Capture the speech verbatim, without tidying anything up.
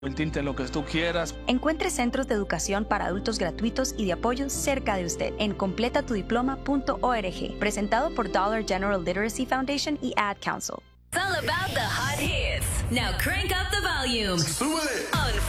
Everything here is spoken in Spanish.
el tinte, lo que tú quieras. Encuentre centros de educación para adultos gratuitos y de apoyo cerca de usted en completa tu diploma punto org, presentado por Dollar General Literacy Foundation y Ad Council. It's all about the hot hits. Now crank up the volume. ¡Súbele! On